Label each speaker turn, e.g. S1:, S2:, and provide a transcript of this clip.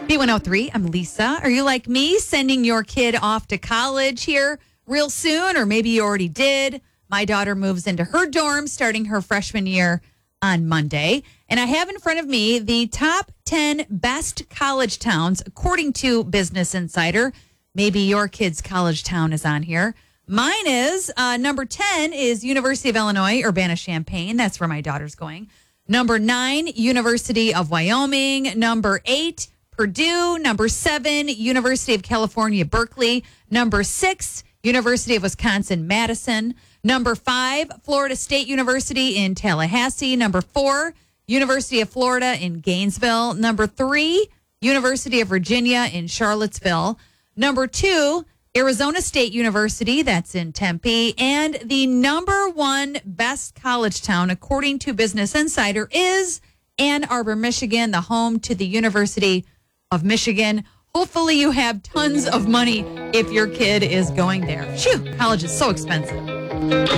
S1: B103, I'm Lisa. Are you like me, sending your kid off to college here real soon? Or maybe you already did. My daughter moves into her dorm starting her freshman year on Monday. And I have in front of me the top 10 best college towns according to Business Insider. Maybe your kid's college town is on here. Mine is number 10 is University of Illinois, Urbana-Champaign. That's where my daughter's going. Number 9, University of Wyoming. Number 8, Purdue. Number 7, University of California, Berkeley. Number 6, University of Wisconsin-Madison. Number 5, Florida State University in Tallahassee. Number 4, University of Florida in Gainesville. Number 3, University of Virginia in Charlottesville. Number 2, Arizona State University, that's in Tempe. And the number 1 best college town, according to Business Insider, is Ann Arbor, Michigan, the home to the University of Michigan. Hopefully you have tons of money if your kid is going there. Phew, college is so expensive.